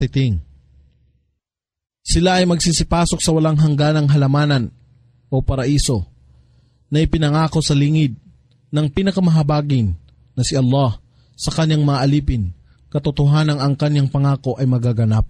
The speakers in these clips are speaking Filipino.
titing. Sila ay magsisipasok sa walang hangganang halamanan o paraiso na ipinangako sa lingid ng pinakamahabagin na si Allah sa kanyang mga alipin. Katotohanan ang kanyang pangako ay magaganap.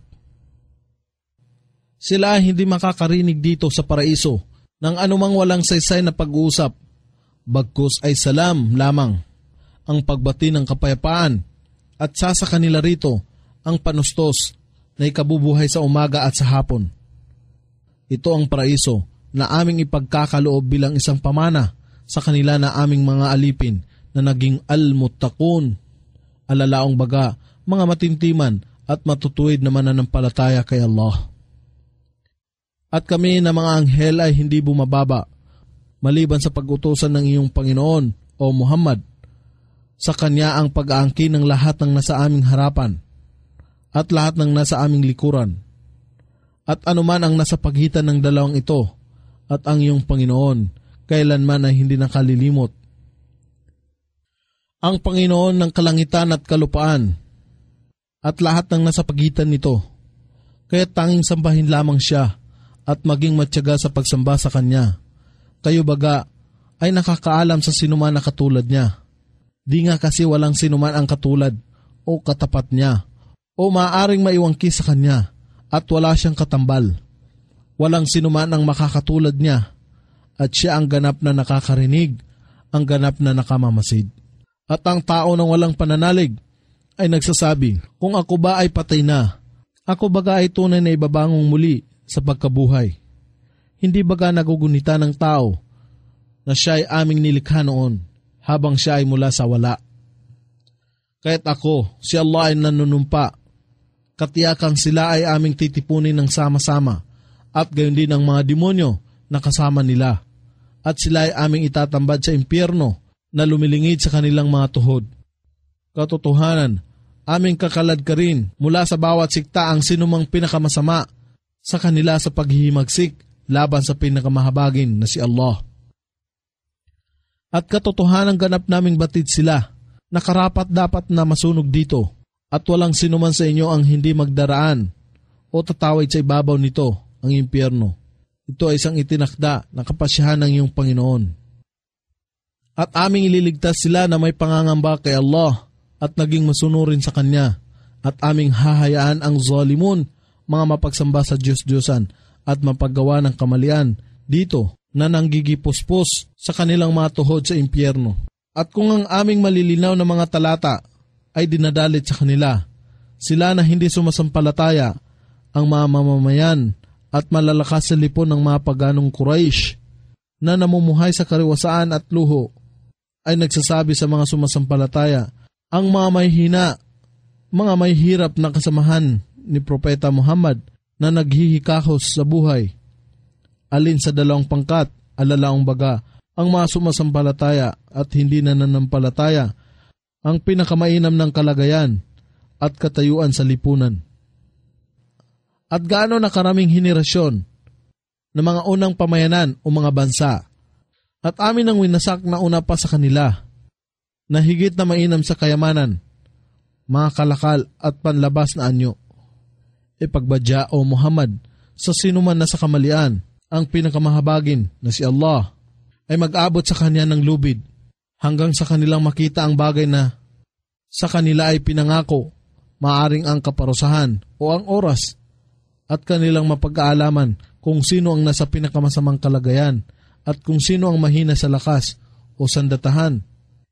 Sila ay hindi makakarinig dito sa paraiso ng anumang walang saysay na pag-uusap, bagkus ay salam lamang ang pagbati ng kapayapaan at sa kanila rito ang panustos na ikabubuhay sa umaga at sa hapon. Ito ang paraiso na aming ipagkakaloob bilang isang pamana sa kanila na aming mga alipin na naging al-muttaqun, alalaong baga, mga matintiman at matutuwid na mananampalataya kay Allah. At kami na mga anghel ay hindi bumababa, maliban sa pag-utusan ng iyong Panginoon o Muhammad. Sa Kanya ang pag-aangkin ng lahat ng nasa aming harapan at lahat ng nasa aming likuran. At anuman ang nasa pagitan ng dalawang ito at ang iyong Panginoon, kailanman ay hindi nakalilimot. Ang Panginoon ng kalangitan at kalupaan at lahat ng nasa pagitan nito, kaya tanging sambahin lamang siya at maging matyaga sa pagsamba sa Kanya. Kayo baga ay nakakaalam sa sinuman na katulad niya. Di nga kasi walang sinuman ang katulad o katapat niya o maaaring maiwangki sa Kanya at wala siyang katambal. Walang sinuman ang makakatulad niya at siya ang ganap na nakakarinig, ang ganap na nakamamasid. At ang tao ng walang pananalig ay nagsasabi, kung ako ba ay patay na, ako baga ay tunay na ibabangong muli sa pagkabuhay. Hindi baga nagugunita ng tao na siya ay aming nilikha noon habang siya ay mula sa wala. Kaya't ako, si Allah ay nanunumpa, katiyakan sila ay aming titipunin ng sama-sama at gayon din ang mga demonyo na kasama nila at sila ay aming itatambad sa impyerno na lumilingid sa kanilang mga tuhod. Katotohanan, aming kakalad ka rin mula sa bawat sikta ang sinumang pinakamasama sa kanila sa paghihimagsik laban sa pinakamahabagin na si Allah. At katotohanan ganap naming batid sila na karapat dapat na masunog dito at walang sinuman sa inyo ang hindi magdaraan o tatawid sa ibabaw nito, ang impyerno. Ito ay isang itinakda na kapasyahan ng iyong Panginoon. At aming ililigtas sila na may pangangamba kay Allah at naging masunurin sa Kanya at aming hahayaan ang zalimun, mga mapagsamba sa Diyos-Diyosan at mapaggawa ng kamalian dito na nanggigipuspos sa kanilang mga tuhod sa impyerno. At kung ang aming malilinaw na mga talata ay dinadalit sa kanila, sila na hindi sumasampalataya, ang mga mamamayan at malalakas sa lipon ng mga paganong Quraysh na namumuhay sa kariwasaan at luho, ay nagsasabi sa mga sumasampalataya, ang mga may hina, mga may hirap na kasamahan ni Propeta Muhammad na naghihikahos sa buhay. Alin sa dalawang pangkat, alalaong baga, ang mga sumasampalataya at hindi nananampalataya, ang pinakamainam ng kalagayan at katayuan sa lipunan. At gaano na karaming henerasyon ng mga unang pamayanan o mga bansa, at amin ang winasak na una pa sa kanila, na higit na mainam sa kayamanan, mga kalakal at panlabas na anyo. Ipagbadya o Muhammad sa sinuman na sa kamalian, ang pinakamahabagin na si Allah ay mag-abot sa Kanya ng lubid hanggang sa kanilang makita ang bagay na sa kanila ay pinangako, maaring ang kaparusahan o ang oras at kanilang mapag-aalaman kung sino ang nasa pinakamasamang kalagayan at kung sino ang mahina sa lakas o sandatahan.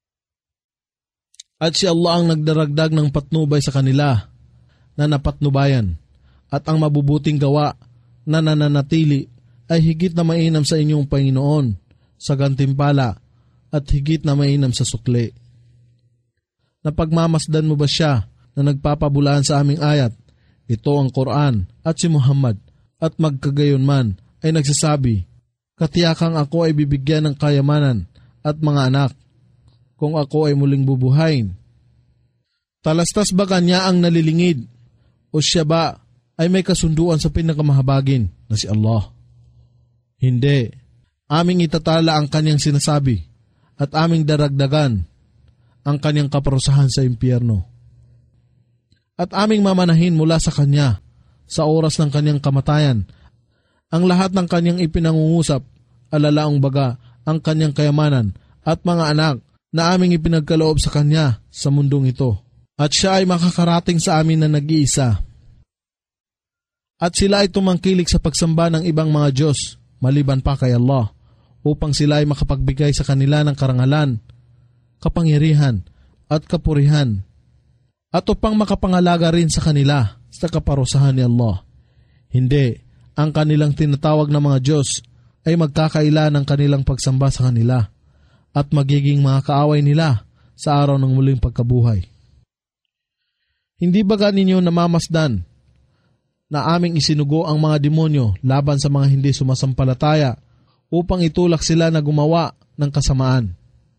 At si Allah ang nagdaragdag ng patnubay sa kanila na napatnubayan. At ang mabubuting gawa na nananatili ay higit na mainam sa inyong Panginoon sa gantimpala at higit na mainam sa sukli. Napagmamasdan mo ba siya na nagpapabulaan sa aming ayat? Ito ang Quran at si Muhammad at magkagayon man ay nagsasabi, katiyakang ako ay bibigyan ng kayamanan at mga anak kung ako ay muling bubuhayin. Talastas ba kanya ang nalilingid o siya ba ay may kasunduan sa pinakamahabagin na si Allah? Hindi. Aming itatala ang kanyang sinasabi at aming daragdagan ang kanyang kaparusahan sa impyerno. at aming mamanahin mula sa Kanya sa oras ng Kanyang kamatayan. Ang lahat ng Kanyang ipinangungusap, alalaong baga ang Kanyang kayamanan at mga anak na aming ipinagkaloob sa Kanya sa mundong ito. At siya ay makakarating sa amin na nag-iisa. At sila ay tumangkilik sa pagsamba ng ibang mga Diyos, maliban pa kay Allah, upang sila ay makapagbigay sa kanila ng karangalan, kapangyarihan at kapurihan, at upang makapangalaga rin sa kanila sa kaparusahan ni Allah. Hindi, ang kanilang tinatawag na mga Diyos ay magkakaila ng kanilang pagsamba sa kanila at magiging mga kaaway nila sa araw ng muling pagkabuhay. Hindi ba ninyo namamasdan na aming isinugo ang mga demonyo laban sa mga hindi sumasampalataya upang itulak sila na gumawa ng kasamaan?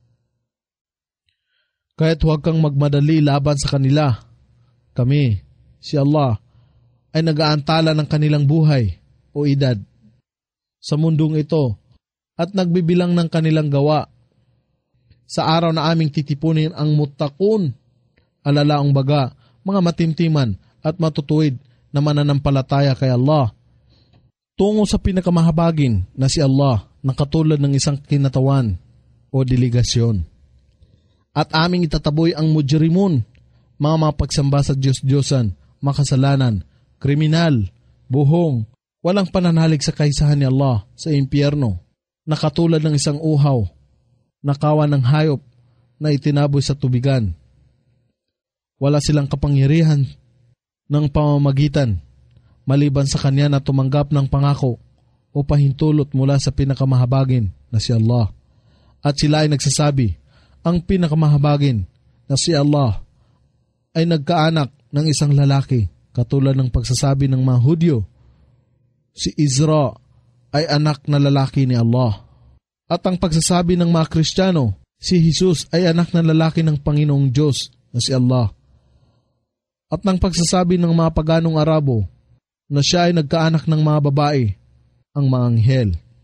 Kaya't huwag kang magmadali laban sa kanila. Kami, si Allah, ay nag-aantala ng kanilang buhay o edad sa mundong ito at nagbibilang ng kanilang gawa. Sa araw na aming titipunin ang muttaqun, alalaong baga, mga matimtiman at matutuwid na mananampalataya kay Allah, tungo sa pinakamahabagin na si Allah na katulad ng isang kinatawan o delegasyon. At aming itataboy ang mujrimun, mga mapagsamba sa Diyos-Diyosan, makasalanan, kriminal, buhong, walang pananalig sa kaisahan ni Allah sa impyerno, na katulad ng isang uhaw, nakawan ng hayop na itinaboy sa tubigan. Wala silang kapangyarihan ng pamamagitan maliban sa Kanya na tumanggap ng pangako o pahintulot mula sa pinakamahabagin na si Allah. At sila ay nagsasabi, ang pinakamahabagin na si Allah ay nagkaanak ng isang lalaki, katulad ng pagsasabi ng mga Hudyo, si Izra ay anak na lalaki ni Allah. At ang pagsasabi ng mga Kristiyano, si Jesus ay anak na lalaki ng Panginoong Diyos na si Allah. At ng pagsasabi ng mga paganong Arabo na siya ay nagkaanak ng mga babae, ang mga anghel.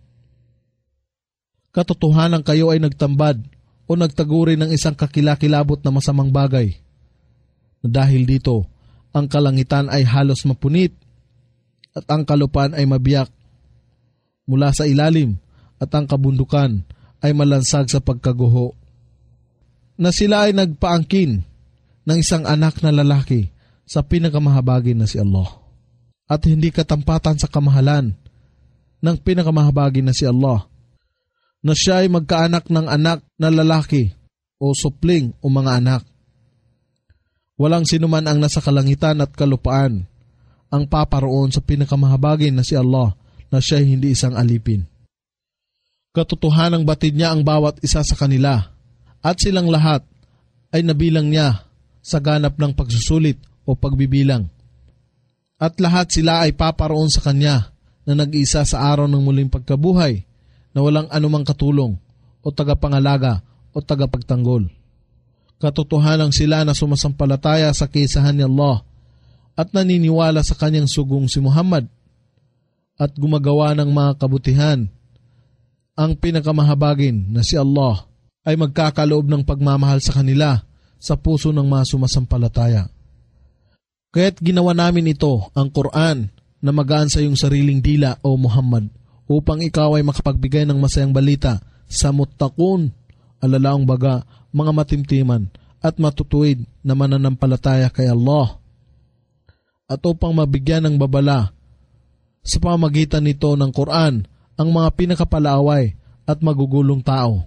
Katotohanan kayo ay nagtambad o nagtaguri ng isang kakilakilabot na masamang bagay. Na dahil dito, ang kalangitan ay halos mapunit at ang kalupaan ay mabiyak mula sa ilalim at ang kabundukan ay malansag sa pagkaguho. Na sila ay nagpaangkin ng isang anak na lalaki sa pinakamahabagin na si Allah. At hindi katampatan sa kamahalan ng pinakamahabagin na si Allah, na siya ay magkaanak ng anak na lalaki o supling o mga anak. Walang sinuman ang nasa kalangitan at kalupaan ang paparoon sa pinakamahabagin na si Allah, na siya ay hindi isang alipin. Katotohanang batid niya ang bawat isa sa kanila, at silang lahat ay nabilang niya sa ganap ng pagsusulit o pagbibilang. At lahat sila ay paparoon sa Kanya na nag-iisa sa araw ng muling pagkabuhay, na walang anumang katulong o tagapangalaga o tagapagtanggol. Katotohanan sila na sumasampalataya sa kaisahan ni Allah at naniniwala sa Kanyang sugong si Muhammad at gumagawa ng mga kabutihan. Ang pinakamahabagin na si Allah ay magkakaloob ng pagmamahal sa kanila sa puso ng mga sumasampalataya. Kaya't ginawa namin ito, ang Quran, na magaan sa iyong sariling dila o Muhammad, upang ikaw ay makapagbigay ng masayang balita sa muttaqun, alalaong baga, mga matimtiman at matutuwid na mananampalataya kay Allah, at upang mabigyan ng babala sa pamagitan nito ng Quran ang mga pinakapalaaway at magugulong tao.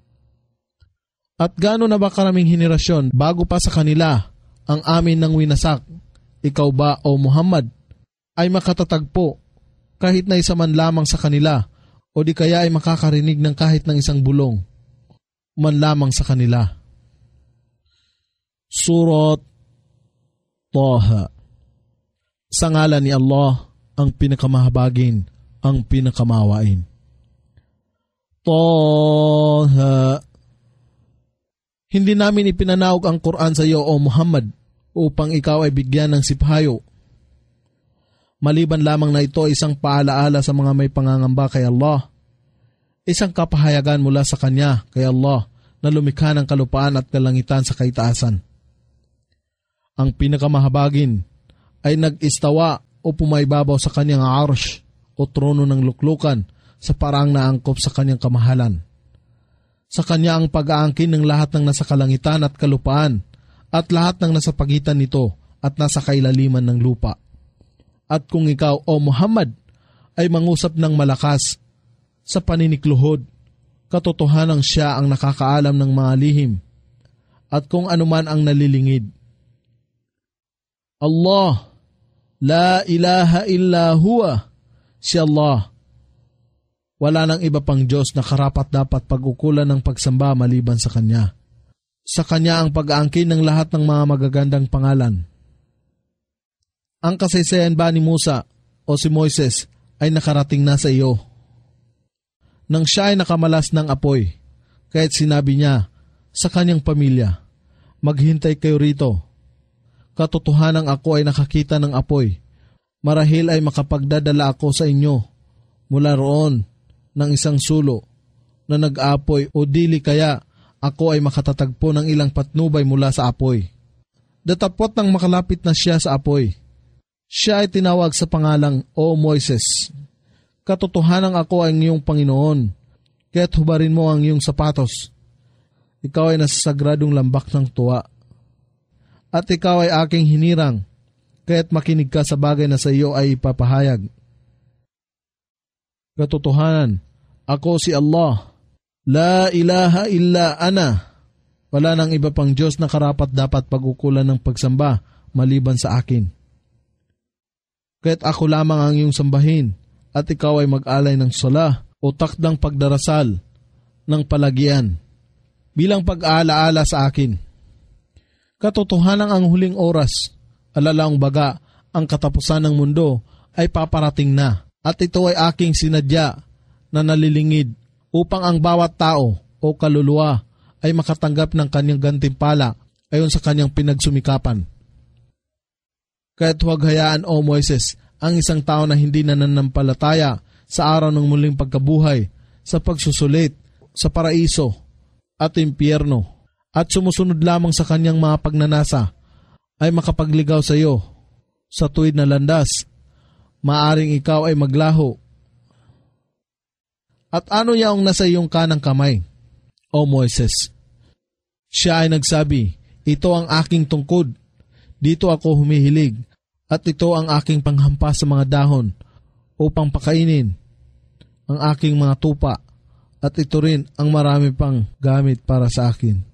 At gaano na ba karaming henerasyon bago pa sa kanila ang amin ng winasak, ikaw ba o Muhammad ay makatatagpo kahit na isa man lamang sa kanila, o di kaya ay makakarinig ng kahit ng isang bulong man lamang sa kanila. Surat Taha. Sa ngalan ni Allah, ang pinakamahabagin, ang pinakamawain. Taha. Hindi namin ipinanaog ang Quran sa iyo o Muhammad upang ikaw ay bigyan ng siphayo. Maliban lamang na ito isang paalaala sa mga may pangangamba kay Allah. Isang kapahayagan mula sa Kanya kay Allah na lumikha ng kalupaan at kalangitan sa kaitaasan. Ang pinakamahabagin ay nag-istawa o pumaybabaw sa kanyang arsh o trono ng luklukan sa paraang naangkop sa kanyang kamahalan. Sa kanya ang pag-aangkin ng lahat ng nasa kalangitan at kalupaan at lahat ng nasa pagitan nito at nasa kailaliman ng lupa. At kung ikaw, O Muhammad, ay mangusap ng malakas sa paninikluhod, katotohanang siya ang nakakaalam ng mga lihim at kung anuman ang nalilingid. Allah, la ilaha illa huwa, si Allah. Wala nang iba pang Diyos na karapat-dapat pag-ukulan ng pagsamba maliban sa Kanya. Sa Kanya ang pag-aangkin ng lahat ng mga magagandang pangalan. Ang kasaysayan ba ni Musa o si Moises ay nakarating na sa iyo? Nang siya ay nakamalas ng apoy, kaya't sinabi niya sa kanyang pamilya, maghintay kayo rito. Katotohanang ako ay nakakita ng apoy. Marahil ay makapagdadala ako sa inyo mula roon ng isang sulo na nag-apoy o dili kaya ako ay makatatagpo ng ilang patnubay mula sa apoy. Datapot nang makalapit na siya sa apoy, siya ay tinawag sa pangalang, O Moises, katotohanang ako ang iyong Panginoon, kaya't hubarin mo ang iyong sapatos. Ikaw ay nasa sagradong lambak ng tuwa. At ikaw ay aking hinirang, kaya't makinig ka sa bagay na sa iyo ay ipapahayag. Katotohanan, ako si Allah, la ilaha illa ana. Wala nang iba pang Diyos na karapat dapat pag-ukulan ng pagsamba maliban sa akin. Kaya't ako lamang ang iyong sambahin at ikaw ay mag-alay ng sala o takdang pagdarasal ng palagian bilang pag-aalaala sa akin. Katotohanan ang huling oras, alalaang baga, ang katapusan ng mundo ay paparating na at ito ay aking sinadya na nalilingid upang ang bawat tao o kaluluwa ay makatanggap ng kanyang gantimpala ayon sa kanyang pinagsumikapan. Kaya't huwag hayaan, O Moises, ang isang tao na hindi nananampalataya sa araw ng muling pagkabuhay sa pagsusulit sa paraiso at impyerno at sumusunod lamang sa kanyang mga pagnanasa ay makapagligaw sa iyo sa tuwid na landas. Maaring ikaw ay maglaho. At ano yaong nasa iyong kanang kamay, O Moises? Siya ay nagsabi, ito ang aking tungkod, dito ako humihilig, at ito ang aking panghampas sa mga dahon upang pakainin ang aking mga tupa, at ito rin ang marami pang gamit para sa akin.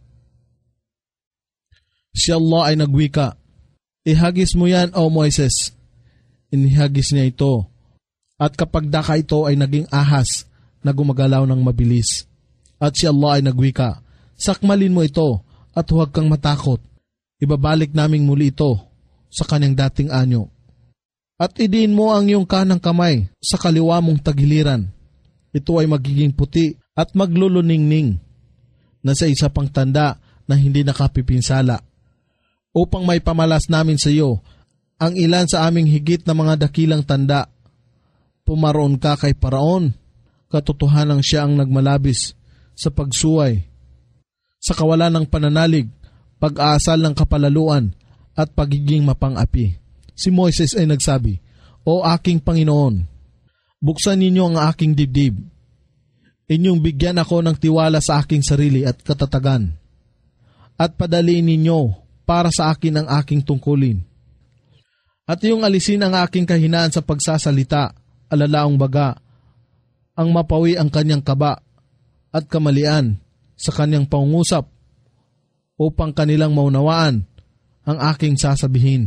Si Allah ay nagwika, ihagis mo yan, O Moises. Inihagis niya ito, at kapag daka ito ay naging ahas na gumagalaw ng mabilis. At si Allah ay nagwika, sakmalin mo ito at huwag kang matakot. Ibabalik naming muli ito sa kanyang dating anyo. At idiin mo ang iyong kanang kamay sa kaliwa mong tagiliran. Ito ay magiging puti at magluluningning na sa isa pang tanda na hindi nakapipinsala. Upang may pamalas namin sa iyo ang ilan sa aming higit na mga dakilang tanda. Pumaroon ka kay Paraon, katotohanang siya ang nagmalabis sa pagsuway, sa kawalan ng pananalig, pag-aasal ng kapalaluan at pagiging mapang-api. Si Moises ay nagsabi, O aking Panginoon, buksan ninyo ang aking dibdib. Inyong bigyan ako ng tiwala sa aking sarili at katatagan. At padaliin ninyo para sa akin ang aking tungkulin. At iyong alisin ang aking kahinaan sa pagsasalita, alalaong baga, ang mapawi ang kanyang kaba at kamalian sa kanyang pangungusap upang kanilang maunawaan ang aking sasabihin.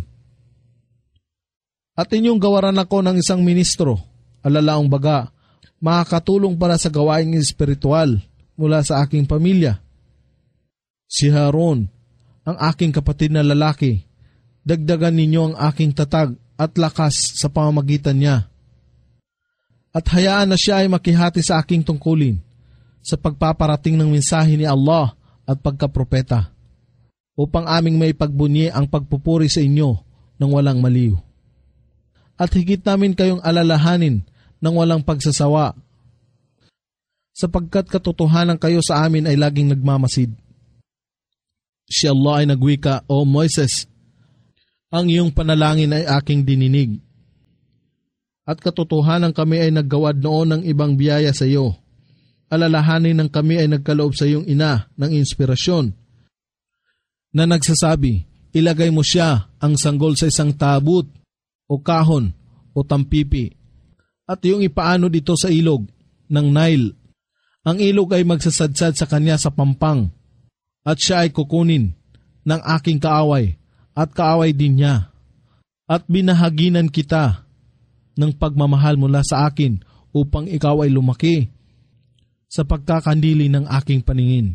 At inyong gawaran ako ng isang ministro, alalaong baga, makakatulong para sa gawaing espiritual mula sa aking pamilya. Si Harun, ang aking kapatid na lalaki, dagdagan ninyo ang aking tatag at lakas sa pamamagitan niya. At hayaan na siya ay makihati sa aking tungkulin sa pagpaparating ng mensahe ni Allah at pagkapropeta, upang aming may pagbunyi ang pagpupuri sa inyo ng walang maliw. At higit namin kayong alalahanin ng walang pagsasawa, sapagkat katotohanan kayo sa amin ay laging nagmamasid. Si Allah ay nagwika, O Moises, Ang iyong panalangin ay aking dininig. At katotohanan kami ay naggawad noon ng ibang biyaya sa iyo. Alalahanin ng kami ay nagkaloob sa iyong ina ng inspirasyon na nagsasabi, ilagay mo siya ang sanggol sa isang tabut o kahon o tampipi at iyong ipaano dito sa ilog ng Nile. Ang ilog ay magsasadsad sa kanya sa pampang at siya ay kukunin ng aking kaaway at kaaway din niya. At binahaginan kita ng pagmamahal mula sa akin upang ikaw ay lumaki sa pagkakandili ng aking paningin.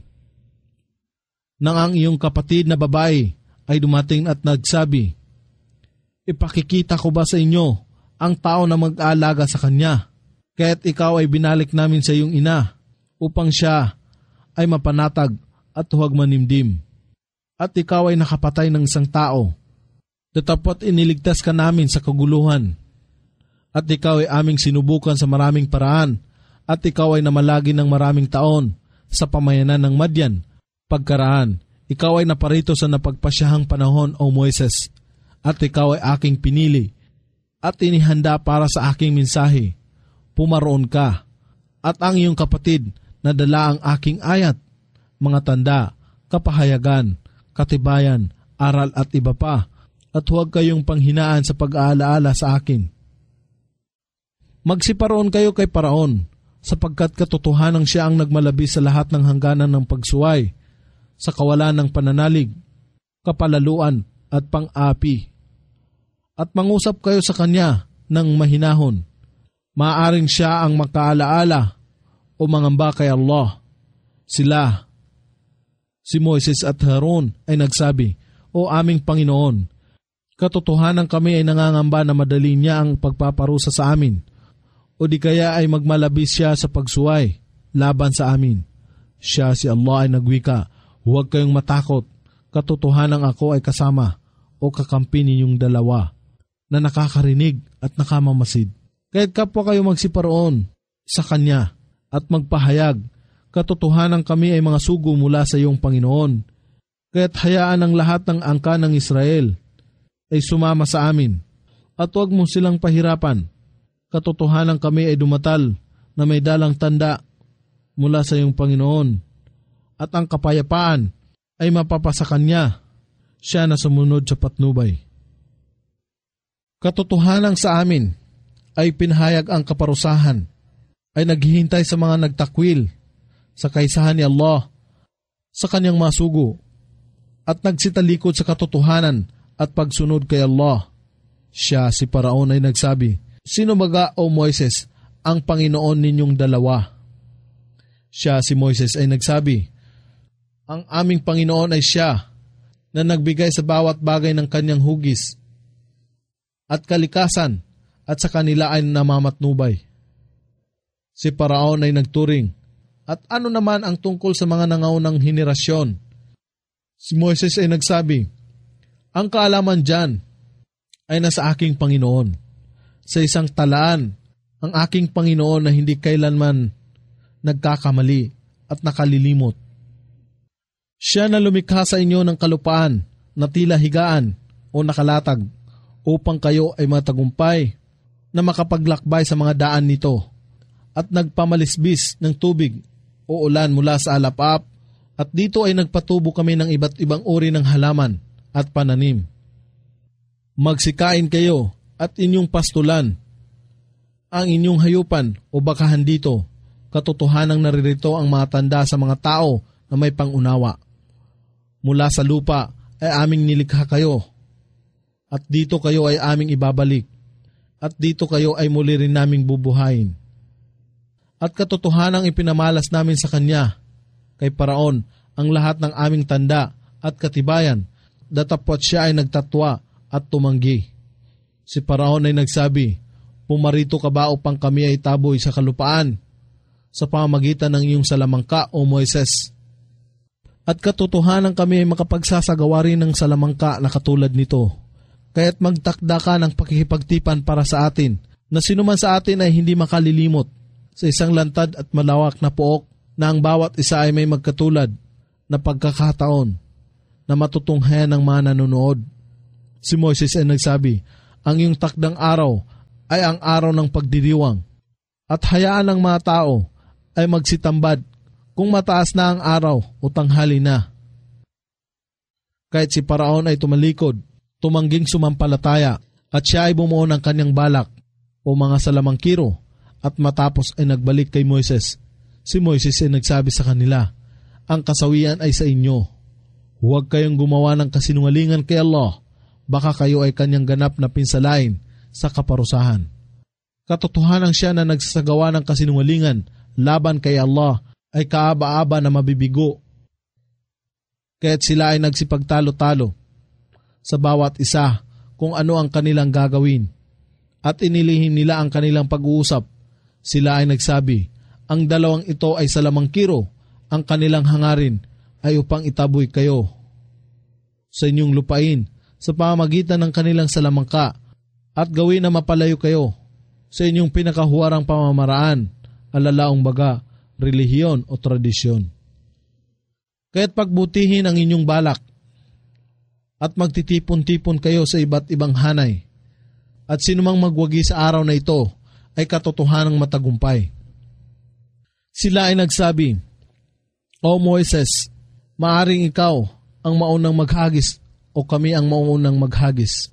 Nang ang iyong kapatid na babae ay dumating at nagsabi, ipakikita ko ba sa inyo ang tao na mag-aalaga sa kanya, kaya't ikaw ay binalik namin sa iyong ina upang siya ay mapanatag at huwag manimdim. At ikaw ay nakapatay ng isang tao, datapot iniligtas ka namin sa kaguluhan. At ikaw ay aming sinubukan sa maraming paraan, at ikaw ay namalagi ng maraming taon sa pamayanan ng Madyan. Pagkaraan, ikaw ay naparito sa napagpasyahang panahon, O Moises, at ikaw ay aking pinili at inihanda para sa aking mensahe. Pumaroon ka, at ang iyong kapatid na dala ang aking ayat, mga tanda, kapahayagan, katibayan, aral at iba pa, at huwag kayong panghinaan sa pag-aalaala sa akin. Magsiparoon kayo kay Paraon, sapagkat katotohanan siya ang nagmalabis sa lahat ng hangganan ng pagsuway, sa kawalan ng pananalig, kapalaluan at pang-api. At mangusap kayo sa kanya ng mahinahon. Maaaring siya ang makaalaala o mangamba kay Allah. Sila, si Moises at Harun ay nagsabi, O aming Panginoon, katotohanan kami ay nangangamba na madali niya ang pagpaparusa sa amin, o di kaya ay magmalabis siya sa pagsuway laban sa amin. Siya si Allah ay nagwika, huwag kayong matakot, katotohanan ako ay kasama o kakampi ninyong dalawa na nakakarinig at nakamamasid. Kaya't kapwa kayo magsiparoon sa Kanya at magpahayag, katotohanan kami ay mga sugo mula sa iyong Panginoon. Kaya't hayaan ang lahat ng angka ng Israel ay sumama sa amin at huwag mo silang pahirapan. Katotohanan kami ay dumatal na may dalang tanda mula sa iyong Panginoon at ang kapayapaan ay mapapasa Kanya, siya na sumunod sa patnubay. Katotohanan sa amin ay pinahayag ang kaparusahan, ay naghihintay sa mga nagtakwil sa kaisahan ni Allah sa Kanyang masugo at nagsitalikod sa katotohanan at pagsunod kay Allah. Siya si Paraon ay nagsabi, sino baga, O Moises, ang Panginoon ninyong dalawa? Siya si Moises ay nagsabi, ang aming Panginoon ay siya na nagbigay sa bawat bagay ng kanyang hugis at kalikasan at sa kanila ay namamatnubay. Si Paraon ay nagturing, at ano naman ang tungkol sa mga nangaunang henerasyon? Si Moises ay nagsabi, ang kaalaman dyan ay nasa aking Panginoon. Sa isang talaan, ang aking Panginoon na hindi kailanman nagkakamali at nakalilimot. Siya na lumikha sa inyo ng kalupaan na tila higaan o nakalatag upang kayo ay matagumpay na makapaglakbay sa mga daan nito at nagpamalisbis ng tubig o ulan mula sa alapap at dito ay nagpatubo kami ng iba't ibang uri ng halaman at pananim. Magsikain kayo at inyong pastulan ang inyong hayupan o bakahan dito. Katotohanang naririto ang mga tanda sa mga tao na may pangunawa. Mula sa lupa ay aming nilikha kayo, at dito kayo ay aming ibabalik, at dito kayo ay muli rin naming bubuhayin. At katotohanang ipinamalas namin sa Kanya, kay Paraon, ang lahat ng aming tanda at katibayan, datapwat siya ay nagtatwa at tumanggi. Si Paraon ay nagsabi, pumarito ka ba upang kami ay taboy sa kalupaan sa pamamagitan ng iyong salamangka, O Moises? At katotohanan kami ay makapagsasagawa rin ng salamangka na katulad nito. Kaya't magtakda ka ng pakikipagtipan para sa atin, na sinuman sa atin ay hindi makalilimot sa isang lantad at malawak na pook na ang bawat isa ay may magkatulad na pagkakataon na matutunghayan ng mga nanonood. Si Moises ay nagsabi, ang iyong takdang araw ay ang araw ng pagdiriwang, at hayaan ng mga tao ay magsitambad kung mataas na ang araw o tanghali na. Kahit si Paraon ay tumalikod, tumangging sumampalataya, at siya ay bumuo ng kanyang balak o mga salamangkiro, at matapos ay nagbalik kay Moises. Si Moises ay nagsabi sa kanila, ang kasawian ay sa inyo. Huwag kayong gumawa ng kasinungalingan kay Allah, baka kayo ay kanyang ganap na pinsalain sa kaparusahan. Katotohanan siya na nagsasagawa ng kasinungalingan laban kay Allah ay kaaba-aba na mabibigo. Kaya't sila ay nagsipagtalo-talo sa bawat isa kung ano ang kanilang gagawin, at inilihim nila ang kanilang pag-uusap. Sila ay nagsabi, ang dalawang ito ay salamangkiro, ang kanilang hangarin ay upang itaboy kayo sa inyong lupain sa pamamagitan ng kanilang salamangka, at gawin na mapalayo kayo sa inyong pinakahuwarang pamamaraan, alalaong baga, relihiyon o tradisyon. Kaya't pagbutihin ang inyong balak at magtitipon-tipon kayo sa iba't ibang hanay, at sinumang magwagi sa araw na ito ay katotohanang matagumpay. Sila ay nagsabi, O Moises, maaring ikaw ang maunang maghagis o kami ang maunang maghagis.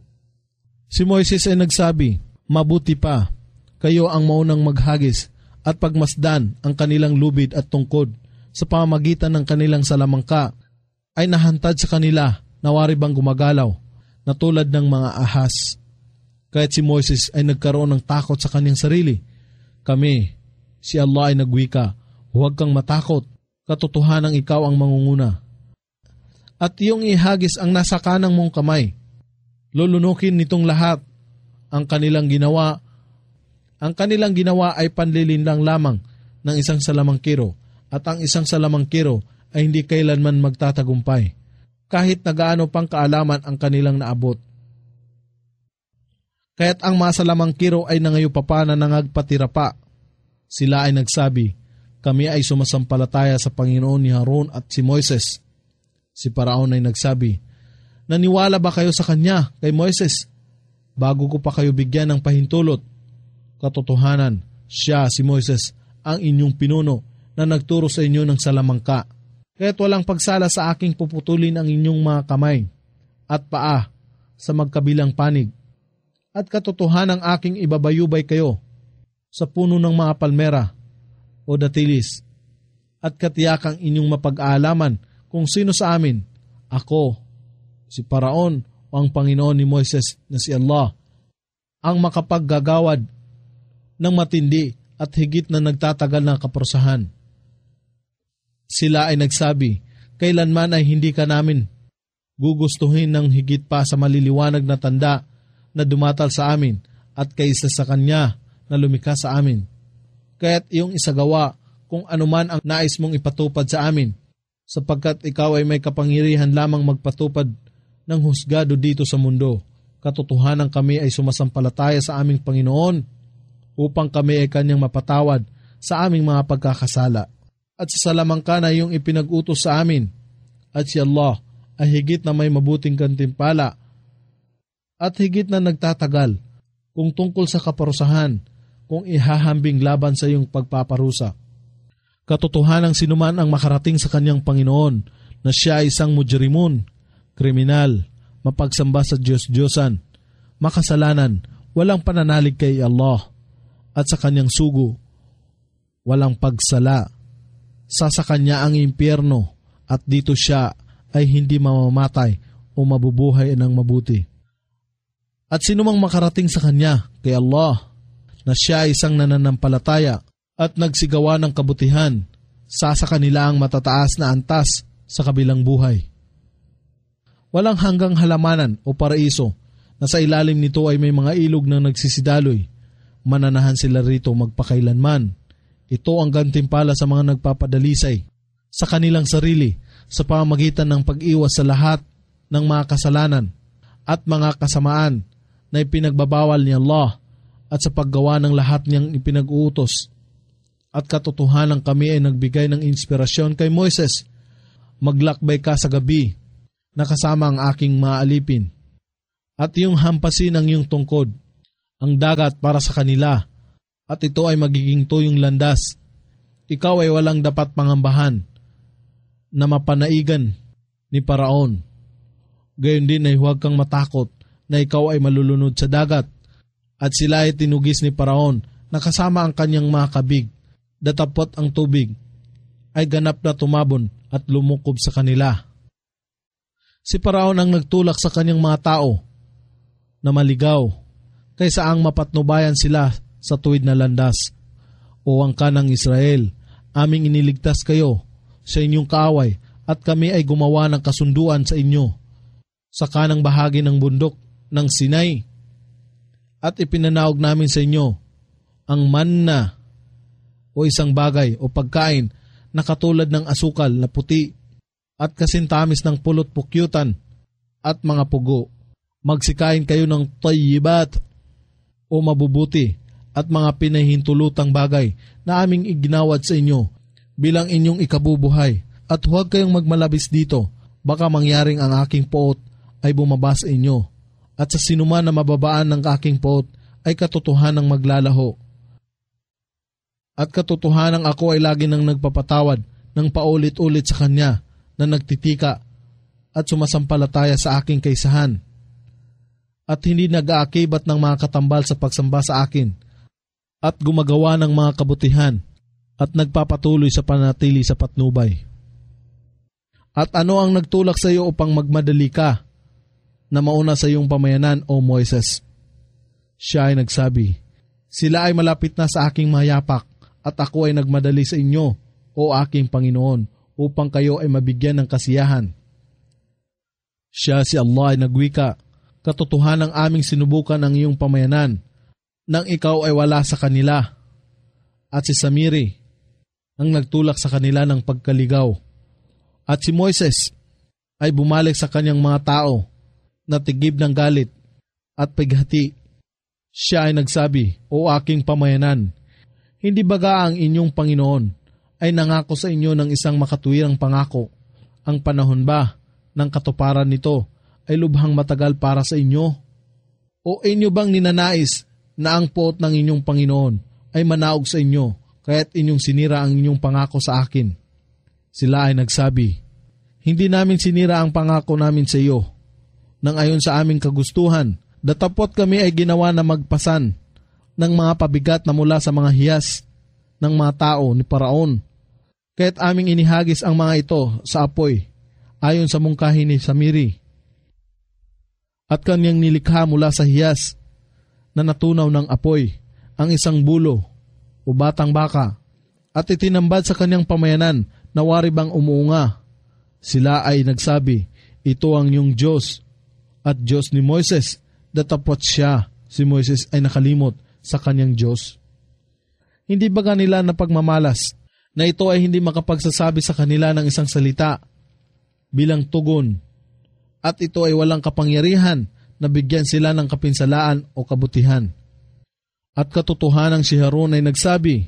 Si Moises ay nagsabi, mabuti pa, kayo ang maunang maghagis at pagmasdan ang kanilang lubid at tungkod sa pamamagitan ng kanilang salamangka ay nahantad sa kanila na wari bang gumagalaw na tulad ng mga ahas. Kaya't si Moises ay nagkaroon ng takot sa kanyang sarili. Si Allah ay nagwika, huwag kang matakot, katotohanang ikaw ang mangunguna. At iyong ihagis ang nasa kanang mong kamay. Lulunukin nitong lahat ang kanilang ginawa. Ang kanilang ginawa ay panlilinlang lamang ng isang salamangkiro, at ang isang salamangkiro ay hindi kailanman magtatagumpay, kahit na gaano pang kaalaman ang kanilang naabot. Kaya't ang mga salamangkiro ay nangayupapa na nangagpatira pa. Sila ay nagsabi, kami ay sumasampalataya sa Panginoon ni Harun at si Moises. Si Paraon ay nagsabi, naniwala ba kayo sa kanya, kay Moises, bago ko pa kayo bigyan ng pahintulot? Katotohanan, siya, si Moises, ang inyong pinuno na nagturo sa inyo ng salamangka. Kaya't walang pagsala sa aking puputulin ang inyong mga kamay at paa sa magkabilang panig. At katotohanang aking ibabayubay kayo sa puno ng mga palmera o datilis, at katiyakang inyong mapag-aalaman kung sino sa amin, ako, si Paraon o ang Panginoon ni Moises na si Allah, ang makapaggagawad ng matindi at higit na nagtatagal na kaparusahan. Sila ay nagsabi, kailanman ay hindi ka namin gugustuhin ng higit pa sa maliliwanag na tanda na dumatal sa amin at kaysa sa kanya na lumikha sa amin. Kaya't iyong isagawa kung anuman ang nais mong ipatupad sa amin, sapagkat ikaw ay may kapangyarihan lamang magpatupad ng husgado dito sa mundo. Katotohanan kami ay sumasampalataya sa aming Panginoon upang kami ay kanyang mapatawad sa aming mga pagkakasala. At sa salamangka na iyong ipinag-utos sa amin, at si Allah ay higit na may mabuting gantimpala at higit na nagtatagal kung tungkol sa kaparusahan kung ihahambing laban sa iyong pagpaparusa. Katotohanang sinuman ang makarating sa kanyang Panginoon na siya ay isang mujrimun, kriminal, mapagsamba sa Diyos-Diyosan, makasalanan, walang pananalig kay Allah, at sa kanyang sugo, walang pagsala. Sa kanya ang impyerno, at dito siya ay hindi mamamatay o mabubuhay ng mabuti. At sinumang makarating sa kanya, kay Allah, na siya ay isang nananampalataya at nagsigawa ng kabutihan, sa kanila ang matataas na antas sa kabilang buhay. Walang hanggang halamanan o paraiso na sa ilalim nito ay may mga ilog na nagsisidaloy. Mananahan sila rito magpakailanman. Ito ang gantimpala sa mga nagpapadalisay sa kanilang sarili sa pamamagitan ng pag-iwas sa lahat ng mga kasalanan at mga kasamaan na ipinagbabawal ni Allah at sa paggawa ng lahat niyang ipinag-uutos. At katotohanan kami ay nagbigay ng inspirasyon kay Moises. Maglakbay ka sa gabi na kasama ang aking mga alipin. at iyong hampasin ang iyong tungkod, ang dagat para sa kanila, at ito ay magiging tuyong landas. Ikaw ay walang dapat pangambahan na mapanaigan ni Paraon. Gayon din ay huwag kang matakot na ikaw ay malulunod sa dagat. At sila ay tinugis ni Paraon na kasama ang kanyang mga kabig. Datapot ang tubig ay ganap na tumabon at lumukob sa kanila. Si Paraon ang nagtulak sa kanyang mga tao na maligaw kaysa ang mapatnubayan sila sa tuwid na landas. O ang kanang Israel, aming iniligtas kayo sa inyong kaaway at kami ay gumawa ng kasunduan sa inyo sa kanang bahagi ng bundok ng Sinai. At ipinanaog namin sa inyo ang manna o isang bagay o pagkain na katulad ng asukal na puti at kasintamis ng pulot pukyutan at mga pugo. Magsikain kayo ng tayyibat o mabubuti at mga pinahintulutang bagay na aming iginawad sa inyo bilang inyong ikabubuhay. At huwag kayong magmalabis dito, baka mangyaring ang aking poot ay bumaba sa inyo. At sa sinuman na mababaan ng aking poot ay katotohanang maglalaho. At katotohanang ako ay lagi nang nagpapatawad ng paulit-ulit sa kanya na nagtitika at sumasampalataya sa aking kaisahan. At hindi nag-aakibat ng mga katambal sa pagsamba sa akin at gumagawa ng mga kabutihan at nagpapatuloy sa panatili sa patnubay. At ano ang nagtulak sa iyo upang magmadali ka na mauna sa iyong pamayanan, O Moises? Siya ay nagsabi, sila ay malapit na sa aking mayapak at ako ay nagmadali sa inyo, O aking Panginoon, upang kayo ay mabigyan ng kasiyahan. Siya si Allah ay nagwika, katotohanang aming sinubukan ang iyong pamayanan nang ikaw ay wala sa kanila. At si Samiri ang nagtulak sa kanila ng pagkaligaw. At si Moises ay bumalik sa kanyang mga tao na tigib ng galit at pighati. Siya ay nagsabi, O aking pamayanan, hindi baga ang inyong Panginoon ay nangako sa inyo ng isang makatuwirang pangako? Ang panahon ba ng katuparan nito ay lubhang matagal para sa inyo? O inyo bang ninanais na ang poot ng inyong Panginoon ay manaog sa inyo, kaya't inyong sinira ang inyong pangako sa akin? Sila ay nagsabi, hindi namin sinira ang pangako namin sa iyo. Nang ayon sa aming kagustuhan, datapot kami ay ginawa na magpasan ng mga pabigat na mula sa mga hiyas ng mga tao ni Paraon. Kaya't aming inihagis ang mga ito sa apoy, ayon sa mungkahi ni Samiri. At kanyang nilikha mula sa hiyas na natunaw ng apoy, ang isang bulo o batang baka, at itinambad sa kanyang pamayanan na wari bang umuunga. Sila ay nagsabi, ito ang iyong Diyos at Diyos ni Moises. Datapot siya, si Moises ay nakalimot sa kanyang Diyos. Hindi ba kanila na pagmamalas na ito ay hindi makapagsasabi sa kanila ng isang salita bilang tugon, at ito ay walang kapangyarihan na bigyan sila ng kapinsalaan o kabutihan? At katotohanang si Harun ay nagsabi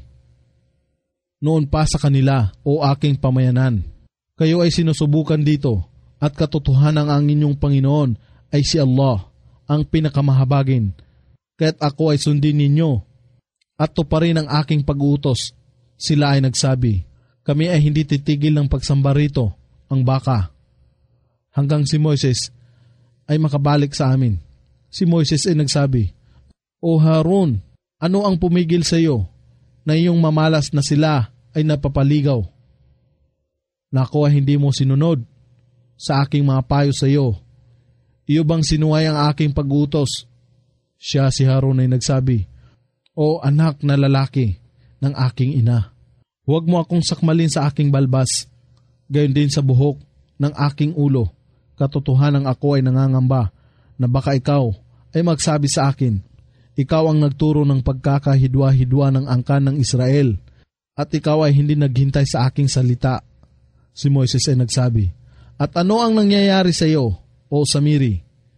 noon pa sa kanila, O aking pamayanan, kayo ay sinusubukan dito, at katotohanang ang inyong Panginoon ay si Allah, ang pinakamahabagin. Kaya't ako ay sundin ninyo at tuparin ang aking pag-uutos. Sila ay nagsabi, kami ay hindi titigil ng pagsamba rito, ang baka, hanggang si Moises ay makabalik sa amin. Si Moises ay nagsabi, O Harun, ano ang pumigil sa iyo na iyong mamalas na sila ay napapaligaw? Na ako ay hindi mo sinunod sa aking mga payo sa iyo. Iyo bang sinuway ang aking pag-utos? Siya si Harun ay nagsabi, O anak na lalaki ng aking ina, huwag mo akong sakmalin sa aking balbas, gayon din sa buhok ng aking ulo. Katotohanang ako ay nangangamba na baka ikaw ay magsabi sa akin, ikaw ang nagturo ng pagkakahidwa-hidwa ng angkan ng Israel, at ikaw ay hindi naghintay sa aking salita. Si Moises ay nagsabi, at ano ang nangyayari sa iyo, O Samiri?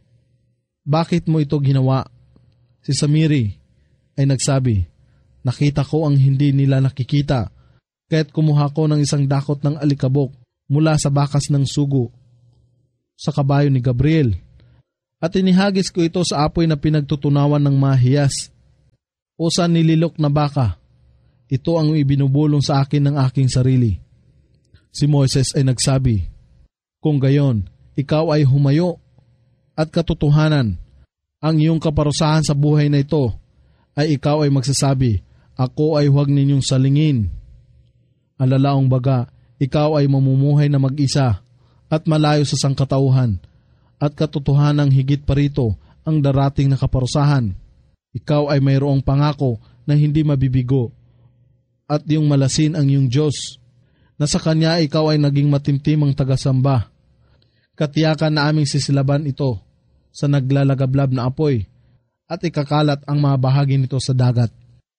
Bakit mo ito ginawa? Si Samiri ay nagsabi, nakita ko ang hindi nila nakikita, kaya't kumuha ko ng isang dakot ng alikabok mula sa bakas ng sugo sa kabayo ni Gabriel, at inihagis ko ito sa apoy na pinagtutunawan ng mahiyas o sa nililok na baka. Ito ang ibinubulong sa akin ng aking sarili. Si Moises ay nagsabi, kung gayon, ikaw ay humayo at katotohanan, ang iyong kaparusahan sa buhay na ito ay ikaw ay magsasabi, ako ay huwag ninyong salingin. Alalaong baga, ikaw ay mamumuhay na mag-isa at malayo sa sangkatauhan at katotohanang higit pa rito ang darating na kaparusahan. Ikaw ay mayroong pangako na hindi mabibigo at yung malasin ang iyong Diyos na sa Kanya ikaw ay naging matimtimang tagasamba. Katiyakan na aming sisilaban ito sa naglalagablab na apoy at ikakalat ang mga bahagi nito sa dagat.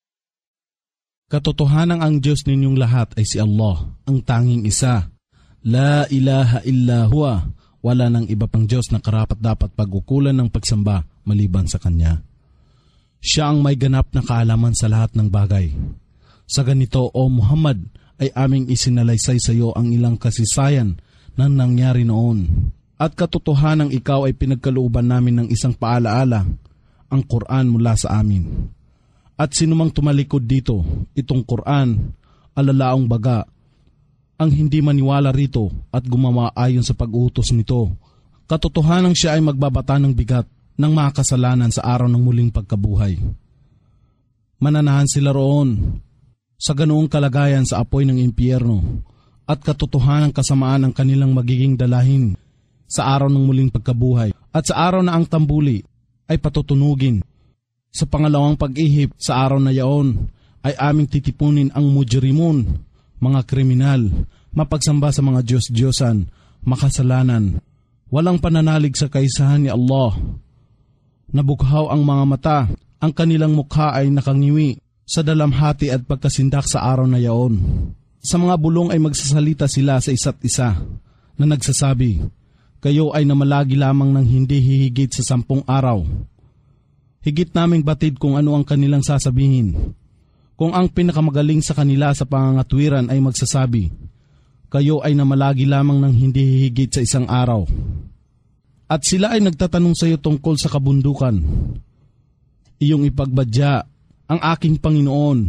Katotohanang ang Diyos ninyong lahat ay si Allah, ang tanging isa. La ilaha illa huwa. Wala nang iba pang Diyos na karapat-dapat pag-ukulan ng pagsamba maliban sa Kanya. Siya ang may ganap na kaalaman sa lahat ng bagay. Sa ganito, O Muhammad, ay aming isinalaysay sa iyo ang ilang kasaysayan na nangyari noon. At katotohanang ikaw ay pinagkalooban namin ng isang paalaala, ang Quran mula sa amin. At sinumang tumalikod dito, itong Quran, alalaong baga, ang hindi maniwala rito at gumawa ayon sa pag-utos nito. Katotohanang siya ay magbabata ng bigat ng mga kasalanan sa araw ng muling pagkabuhay. Mananahan sila roon sa ganoong kalagayan sa apoy ng impyerno at katotohanang kasamaan ang kanilang magiging dalahin sa araw ng muling pagkabuhay at sa araw na ang tambuli ay patutunugin. Sa pangalawang pag-ihip sa araw na yaon ay aming titipunin ang mujrimun, mga kriminal, mapagsamba sa mga Diyos-Diyosan, makasalanan, walang pananalig sa kaisahan ni Allah. Nabukhaw ang mga mata, ang kanilang mukha ay nakangiwi sa dalamhati at pagkasindak sa araw na yaon. Sa mga bulong ay magsasalita sila sa isa't isa na nagsasabi, kayo ay namalagi lamang ng hindi hihigit sa 10 araw. Higit naming batid kung ano ang kanilang sasabihin. Kung ang pinakamagaling sa kanila sa pangangatwiran ay magsasabi, kayo ay namalagi lamang ng hindi hihigit sa 1 araw. At sila ay nagtatanong sa iyo tungkol sa kabundukan. Iyong ipagbadya, ang aking Panginoon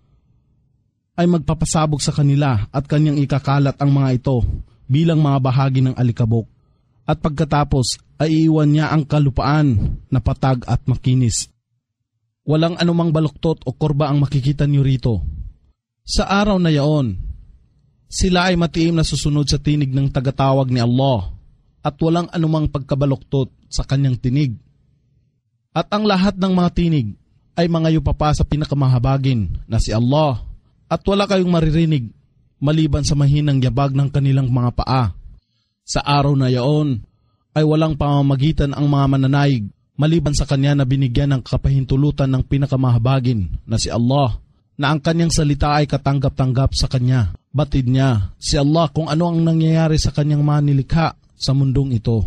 ay magpapasabog sa kanila at kanyang ikakalat ang mga ito bilang mga bahagi ng alikabok. At pagkatapos ay iiwan niya ang kalupaan na patag at makinis. Walang anumang baluktot o korba ang makikita niyo rito. Sa araw na yaon, sila ay matiim na susunod sa tinig ng tagatawag ni Allah at walang anumang pagkabaluktot sa kanyang tinig. At ang lahat ng mga tinig ay mangayo pa sa pinakamahabagin na si Allah at wala kayong maririnig maliban sa mahinang yabag ng kanilang mga paa. Sa araw na yaon ay walang pamamagitan ang mga mananaig maliban sa kanya na binigyan ng kapahintulutan ng pinakamahabagin na si Allah, na ang kanyang salita ay katanggap-tanggap sa kanya. Batid niya si Allah kung ano ang nangyayari sa kanyang mga nilikha sa mundong ito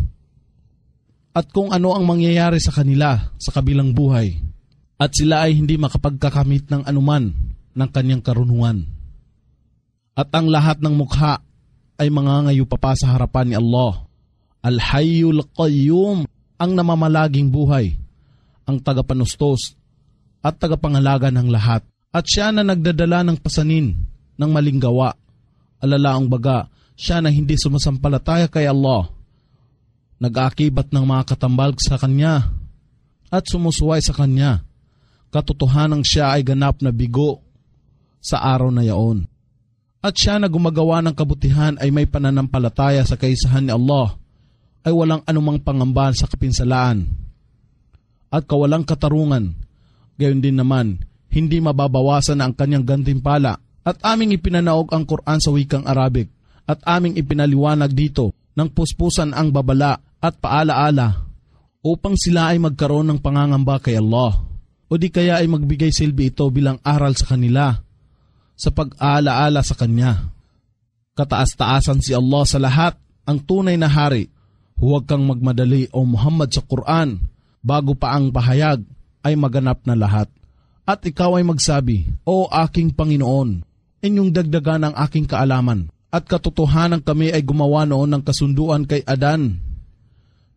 at kung ano ang mangyayari sa kanila sa kabilang buhay, at sila ay hindi makapagkakamit ng anuman ng kanyang karunungan. At ang lahat ng mukha ay mangangayo pa sa harapan ni Allah, Al-Hayyul Qayyum, ang namamalaging buhay, ang tagapanustos at tagapangalaga ng lahat. At siya na nagdadala ng pasanin ng maling gawa. Alalaong baga, siya na hindi sumasampalataya kay Allah, nag-aakibat ng mga katambal sa kanya at sumusuway sa kanya. Katotohanang siya ay ganap na bigo sa araw na yaon. At siya na gumagawa ng kabutihan ay may pananampalataya sa kaisahan ni Allah, ay walang anumang pangambahan sa kapinsalaan at kawalang katarungan. Gayon din naman, hindi mababawasan ang kanyang gantimpala. At aming ipinanaog ang Quran sa wikang Arabic at aming ipinaliwanag dito ng puspusan ang babala at paalaala upang sila ay magkaroon ng pangangamba kay Allah, o di kaya ay magbigay silbi ito bilang aral sa kanila sa pag-aalaala sa Kanya. Kataas-taasan si Allah sa lahat, ang tunay na hari. Huwag kang magmadali, O Muhammad, sa Quran bago pa ang pahayag ay maganap na lahat. At ikaw ay magsabi, O aking Panginoon, inyong dagdagan ang aking kaalaman. At katotohanan kami ay gumawa noon ng kasunduan kay Adan.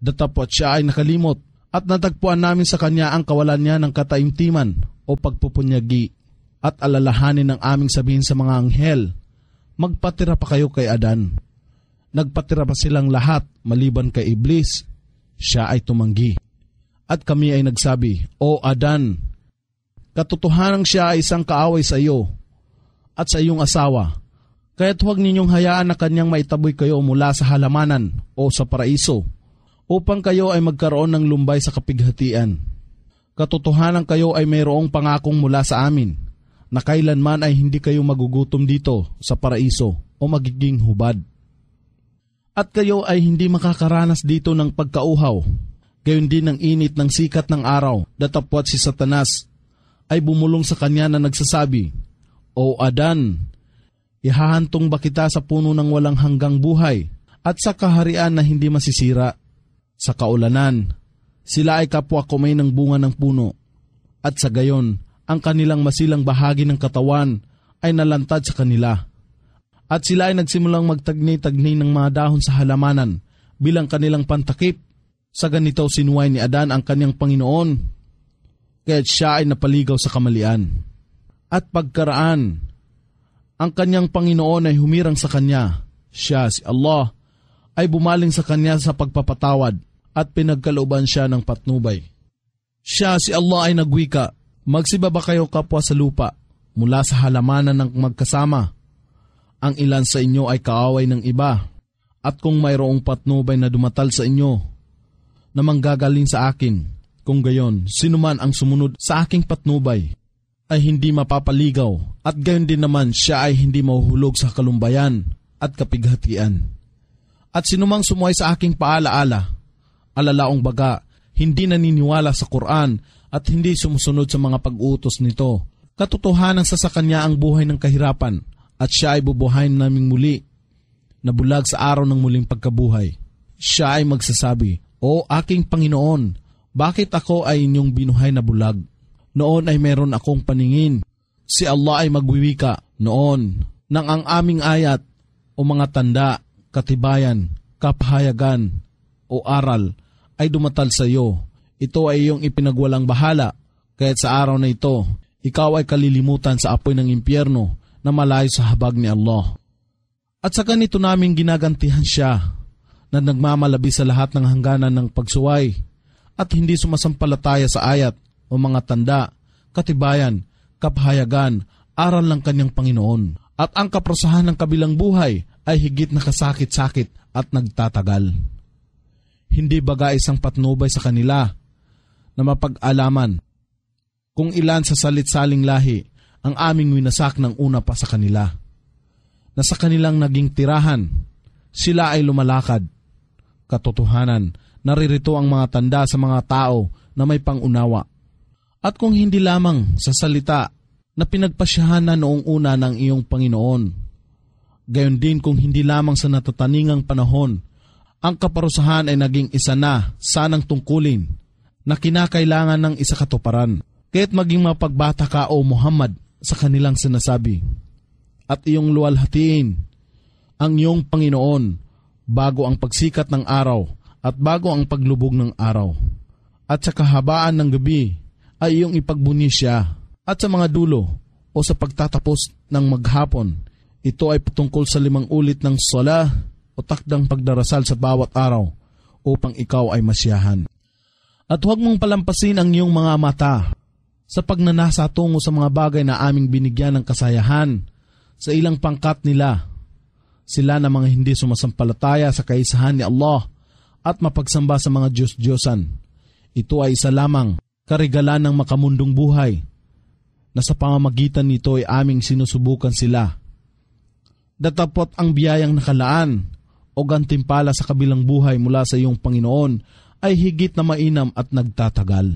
Datapot siya ay nakalimot at natagpuan namin sa kanya ang kawalan niya ng kataimtiman o pagpupunyagi at alalahanin ng aming sabihin sa mga anghel, magpatira pa kayo kay Adan. Nagpatira pa silang lahat maliban kay Iblis. Siya ay tumanggi. At kami ay nagsabi, O Adan, katotohanang siya ay isang kaaway sa iyo at sa iyong asawa. Kaya't huwag ninyong hayaan na kanyang maitaboy kayo mula sa halamanan o sa paraiso upang kayo ay magkaroon ng lumbay sa kapighatian. Katotohanan kayo ay mayroong pangakong mula sa amin na kailanman ay hindi kayo magugutom dito sa paraiso o magiging hubad. At kayo ay hindi makakaranas dito ng pagkauhaw, gayon din ng init ng sikat ng araw. Datapwat si Satanas ay bumulong sa kanya na nagsasabi, O Adan, ihahantong ba kita sa puno ng walang hanggang buhay at sa kaharian na hindi masisira? Sa kaulanan, sila ay kapwa kumay ng bunga ng puno, at sa gayon, ang kanilang masilang bahagi ng katawan ay nalantad sa kanila. At sila ay nagsimulang magtagni-tagni ng mga dahon sa halamanan bilang kanilang pantakip. Sa ganito sinuway ni Adan ang kanyang Panginoon, kaya't siya ay napaligaw sa kamalian. At pagkaraan, ang kanyang Panginoon ay humirang sa kanya. Siya, si Allah, ay bumaling sa kanya sa pagpapatawad at pinagkalooban siya ng patnubay. Siya, si Allah, ay nagwika, magsibaba kayo kapwa sa lupa mula sa halamanan ng magkasama. Ang ilan sa inyo ay kaaway ng iba, at kung mayroong patnubay na dumatal sa inyo na manggagaling sa akin, kung gayon, sinuman ang sumunod sa aking patnubay ay hindi mapapaligaw, at gayon din naman siya ay hindi mahuhulog sa kalumbayan at kapighatian. At sinumang sumuway sa aking paalaala, alalaong baga, hindi naniniwala sa Quran at hindi sumusunod sa mga pag-utos nito, katotohanan sa kanya ang buhay ng kahirapan, at siya ay bubuhayin naming muli, na bulag sa araw ng muling pagkabuhay. Siya ay magsasabi, O aking Panginoon, bakit ako ay inyong binuhay na bulag? Noon ay meron akong paningin. Si Allah ay magwiwika, noon, nang ang aming ayat o mga tanda, katibayan, kapahayagan o aral ay dumatal sa iyo. Ito ay iyong ipinagwalang bahala, kaya't sa araw na ito, ikaw ay kalilimutan sa apoy ng impyerno na malayo sa habag ni Allah. At sa ganito namin ginagantihan siya na nagmamalabi sa lahat ng hangganan ng pagsuway at hindi sumasampalataya sa ayat o mga tanda, katibayan, kapahayagan, aral ng kanyang Panginoon. At ang kaprosahan ng kabilang buhay ay higit na kasakit-sakit at nagtatagal. Hindi baga isang patnubay sa kanila na mapag-alaman kung ilan sa salit-saling lahi ang aming winasak ng una pa sa kanila, na sa kanilang naging tirahan, sila ay lumalakad. Katotohanan, naririto ang mga tanda sa mga tao na may pangunawa. At kung hindi lamang sa salita na pinagpasyahan na noong una ng iyong Panginoon, gayon din kung hindi lamang sa natataningang panahon, ang kaparusahan ay naging isa na sanang tungkulin na kinakailangan ng isa katuparan. Kaya't maging mapagbata ka, O Muhammad, sa kanilang sinasabi, at iyong luwalhatiin ang iyong Panginoon bago ang pagsikat ng araw at bago ang paglubog ng araw. At sa kahabaan ng gabi ay iyong ipagbuni siya. At sa mga dulo o sa pagtatapos ng maghapon, ito ay patungkol sa 5 ulit ng salah o takdang pagdarasal sa bawat araw upang ikaw ay masiyahan. At huwag mong palampasin ang iyong mga mata sa pagnanasa tungo sa mga bagay na aming binigyan ng kasayahan sa ilang pangkat nila. Sila na mga hindi sumasampalataya sa kaisahan ni Allah at mapagsamba sa mga Diyos-Diyosan. Ito ay isa lamang karigalan ng makamundong buhay na sa pamamagitan nito ay aming sinusubukan sila. Datapot ang biyayang nakalaan o gantimpala sa kabilang buhay mula sa iyong Panginoon ay higit na mainam at nagtatagal.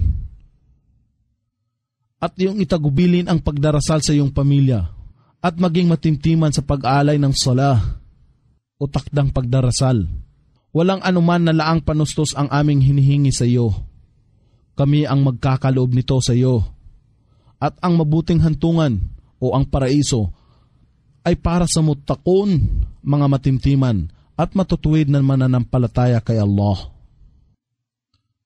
At iyong itagubilin ang pagdarasal sa iyong pamilya at maging matimtiman sa pag-alay ng salah o takdang pagdarasal. Walang anuman na laang panustos ang aming hinihingi sa iyo. Kami ang magkakaloob nito sa iyo. At ang mabuting hantungan o ang paraiso ay para sa muttaqun, mga matimtiman at matutuwid na mananampalataya kay Allah.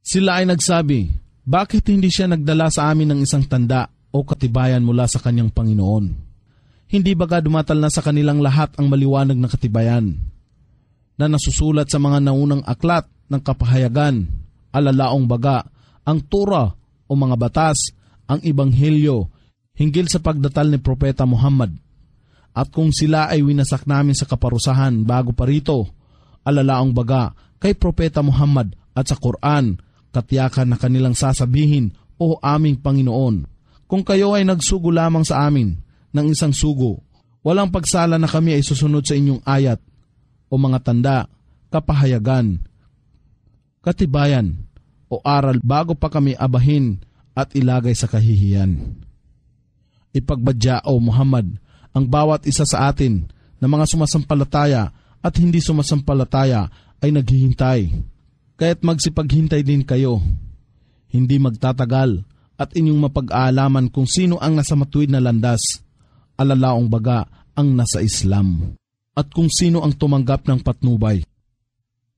Sila ay nagsabi, bakit hindi siya nagdala sa amin ng isang tanda o katibayan mula sa kanyang Panginoon? Hindi baga dumatal na sa kanilang lahat ang maliwanag na katibayan na nasusulat sa mga naunang aklat ng kapahayagan, alalaong baga, ang Torah o mga batas, ang Ebanghelyo, hinggil sa pagdatal ni Propeta Muhammad. At kung sila ay winasak namin sa kaparusahan bago pa rito, alalaong baga, kay Propeta Muhammad at sa Quran, katiyakan na kanilang sasabihin, O aming Panginoon, kung kayo ay nagsugo lamang sa amin ng isang sugo, walang pagsala na kami ay susunod sa inyong ayat o mga tanda, kapahayagan, katibayan o aral bago pa kami abahin at ilagay sa kahihiyan. Ipagbadya, O Muhammad, ang bawat isa sa atin na mga sumasampalataya at hindi sumasampalataya ay naghihintay. Kaya't magsipaghintay din kayo. Hindi magtatagal at inyong mapag-aalaman kung sino ang nasa matuwid na landas, alalaong baga ang nasa Islam, at kung sino ang tumanggap ng patnubay.